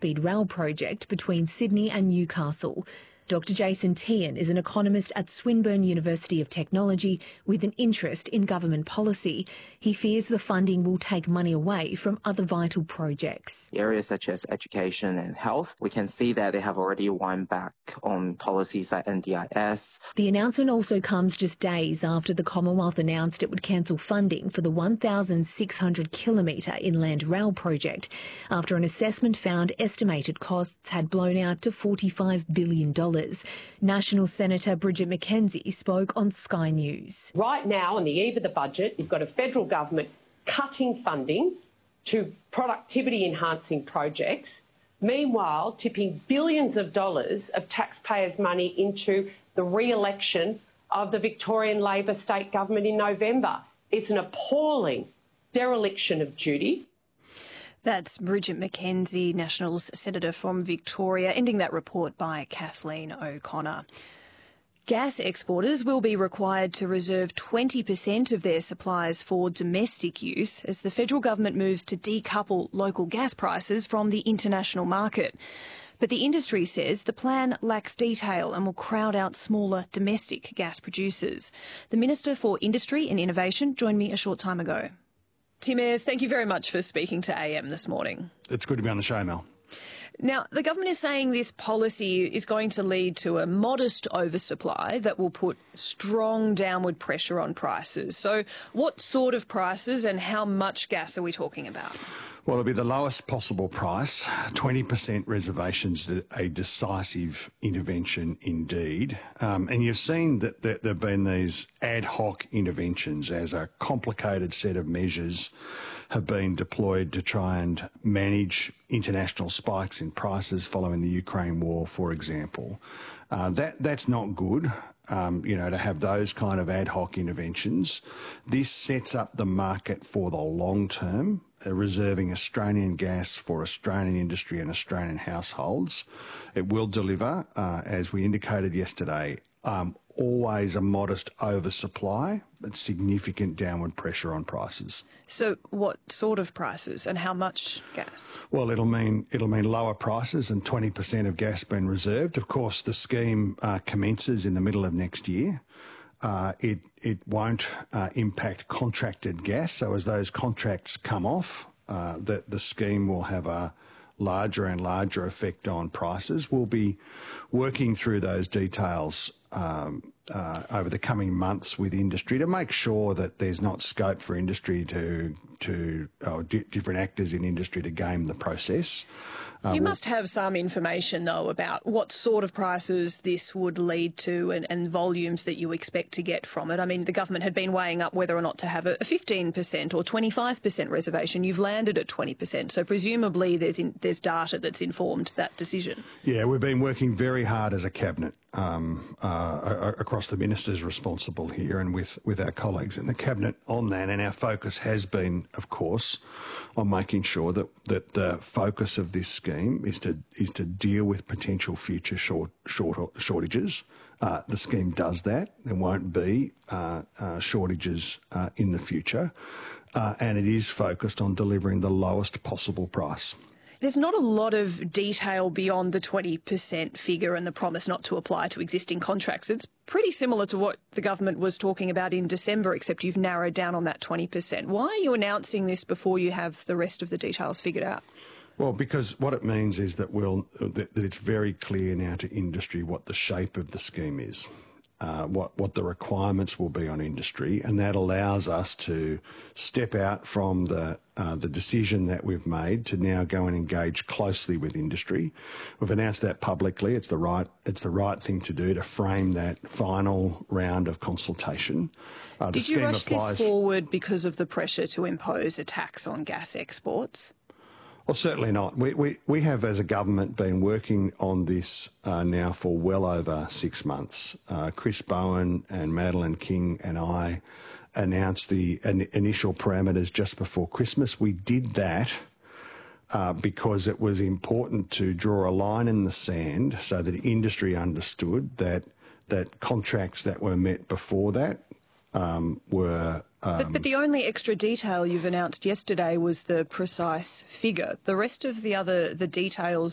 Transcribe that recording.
high-speed rail project between Sydney and Newcastle. Dr Jason Tehan is an economist at Swinburne University of Technology with an interest in government policy. He fears the funding will take money away from other vital projects. Areas such as education and health, we can see that they have already won back on policies like NDIS. The announcement also comes just days after the Commonwealth announced it would cancel funding for the 1,600-kilometre inland rail project after an assessment found estimated costs had blown out to $45 billion. National Senator Bridget McKenzie spoke on Sky News. Right now, on the eve of the budget, you've got a federal government cutting funding to productivity-enhancing projects, meanwhile tipping billions of dollars of taxpayers' money into the re-election of the Victorian Labor state government in November. It's an appalling dereliction of duty. That's Bridget McKenzie, Nationals Senator from Victoria, ending that report by Kathleen O'Connor. Gas exporters will be required to reserve 20% of their supplies for domestic use as the federal government moves to decouple local gas prices from the international market. But the industry says the plan lacks detail and will crowd out smaller domestic gas producers. The Minister for Industry and Innovation joined me a short time ago. Tim Ayres, thank you very much for speaking to AM this morning. It's good to be on the show, Mel. Now, the government is saying this policy is going to lead to a modest oversupply that will put strong downward pressure on prices. So what sort of prices and how much gas are we talking about? Well, it'll be the lowest possible price. 20% reservations, a decisive intervention indeed. And you've seen that there have been these ad hoc interventions as a complicated set of measures have been deployed to try and manage international spikes in prices following the Ukraine war, for example. That's not good. To have those kind of ad hoc interventions. This sets up the market for the long term, reserving Australian gas for Australian industry and Australian households. It will deliver, as we indicated yesterday, always a modest oversupply, but significant downward pressure on prices. So what sort of prices and how much gas? Well, it'll mean lower prices and 20% of gas being reserved. Of course, the scheme commences in the middle of next year. It won't impact contracted gas. So as those contracts come off, the scheme will have a larger and larger effect on prices. We'll be working through those details over the coming months with industry to make sure that there's not scope for industry different actors in industry to game the process. You must have some information, though, about what sort of prices this would lead to and volumes that you expect to get from it. I mean, the government had been weighing up whether or not to have a 15% or 25% reservation. You've landed at 20%, so presumably there's data that's informed that decision. Yeah, we've been working very hard as a cabinet across the ministers responsible here and with our colleagues in the cabinet on that, and our focus has been, of course, on making sure that the focus of this scheme is to deal with potential future shortages. The scheme does that. There won't be shortages in the future, and it is focused on delivering the lowest possible price. There's not a lot of detail beyond the 20% figure and the promise not to apply to existing contracts. It's pretty similar to what the government was talking about in December, except you've narrowed down on that 20%. Why are you announcing this before you have the rest of the details figured out? Well, because what it means is that it's very clear now to industry what the shape of the scheme is. What the requirements will be on industry, and that allows us to step out from the decision that we've made to now go and engage closely with industry. We've announced that publicly. It's the right thing to do to frame that final round of consultation. Did you rush this forward because of the pressure to impose a tax on gas exports? Well, certainly not. We have, as a government, been working on this now for well over 6 months. Chris Bowen and Madeleine King and I announced the initial parameters just before Christmas. We did that because it was important to draw a line in the sand so that industry understood that contracts that were met before that were... But the only extra detail you've announced yesterday was the precise figure. The rest of the details